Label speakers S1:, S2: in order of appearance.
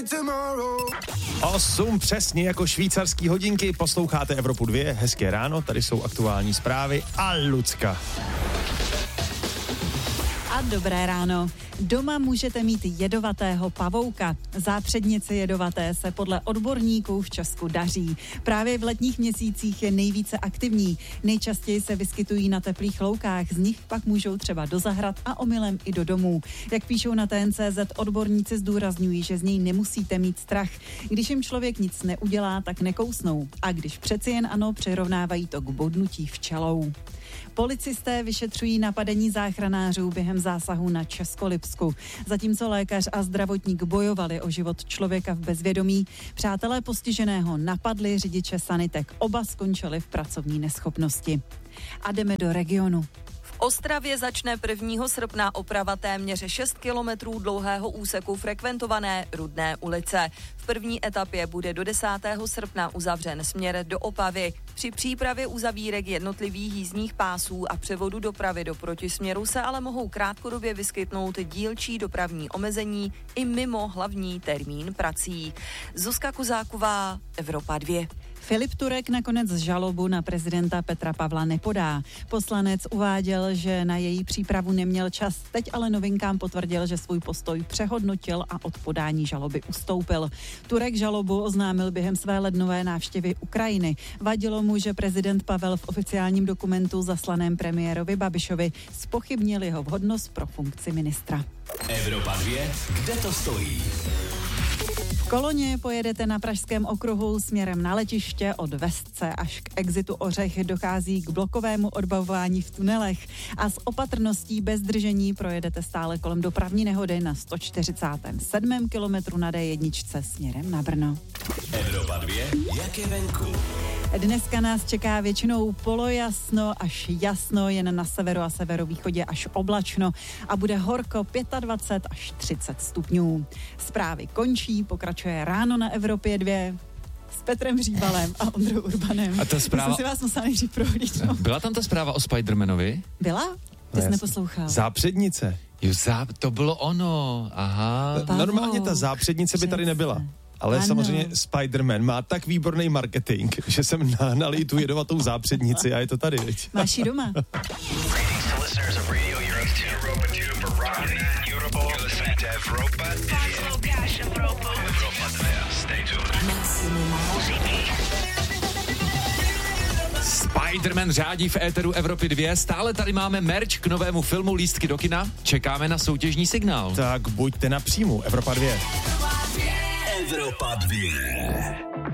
S1: 8 přesně jako švýcarský hodinky, posloucháte Evropu 2, hezké ráno, tady jsou aktuální zprávy a Lucka.
S2: A dobré ráno. Doma můžete mít jedovatého pavouka. Zápřednice jedovaté se podle odborníků v Česku daří. Právě v letních měsících je nejvíce aktivní. Nejčastěji se vyskytují na teplých loukách, z nich pak můžou třeba do zahrad a omylem i do domů. Jak píšou na TNCZ, odborníci zdůrazňují, že z něj nemusíte mít strach. Když jim člověk nic neudělá, tak nekousnou. A když přeci jen ano, přirovnávají to k bodnutí včelou. Policisté vyšetřují napadení záchranářů během zásahu na Českolipsku. Zatímco lékař a zdravotník bojovali o život člověka v bezvědomí, přátelé postiženého napadli řidiče sanitek. Oba skončili v pracovní neschopnosti. A jdeme do regionu.
S3: V Ostravě začne 1. srpna oprava téměř 6 kilometrů dlouhého úseku frekventované Rudné ulice. V první etapě bude do 10. srpna uzavřen směr do Opavy. Při přípravě uzavírek jednotlivých jízdních pásů a převodu dopravy do protisměru se ale mohou krátkodobě vyskytnout dílčí dopravní omezení i mimo hlavní termín prací. Zuzka Kuzáková, Evropa 2.
S2: Filip Turek nakonec žalobu na prezidenta Petra Pavla nepodá. Poslanec uváděl, že na její přípravu neměl čas, teď ale novinkám potvrdil, že svůj postoj přehodnotil a od podání žaloby ustoupil. Turek žalobu oznámil během své lednové návštěvy Ukrajiny. Vadilo mu, že prezident Pavel v oficiálním dokumentu zaslaném premiérovi Babišovi zpochybnil jeho vhodnost pro funkci ministra.
S4: Evropa 2, kde to stojí?
S2: V Koloně pojedete na Pražském okruhu směrem na letiště od Vestce až k exitu Ořech dochází k blokovému odbavování v tunelech a s opatrností bez zdržení projedete stále kolem dopravní nehody na 147. kilometru na D1 směrem na Brno.
S4: Evropa 2, jak je venku?
S2: Dneska nás čeká většinou polojasno až jasno, jen na severu a severovýchodě až oblačno a bude horko 25 až 30 stupňů. Zprávy končí, pokračuje ráno na Evropě 2 s Petrem Hříbalem a Ondrou Urbanem.
S5: A ta zpráva...
S2: Já jsem si vás musela nejdřív prohlídnout.
S5: Byla tam ta zpráva o Spidermanovi?
S2: Byla? Ty jsi neposlouchal.
S1: Zápřednice.
S5: Jo, to bylo ono, aha.
S1: Normálně ta zápřednice by tady nebyla. Ale
S2: ano.
S1: Samozřejmě Spider-Man má tak výborný marketing, že jsem nahnal i tu jedovatou zápřednici a je to tady, viď?
S2: Máš ji doma.
S5: Spider-Man řádí v éteru Evropy 2. Stále tady máme merch k novému filmu, lístky do kina. Čekáme na soutěžní signál.
S1: Tak buďte na příjmu, Evropa 2.
S4: Evropa 2.